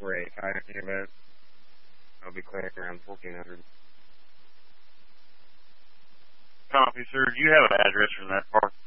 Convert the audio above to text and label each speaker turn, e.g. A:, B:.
A: for a kayaking event. I'll be clearing around 1400.
B: Copy, sir. Do you have an address for that park?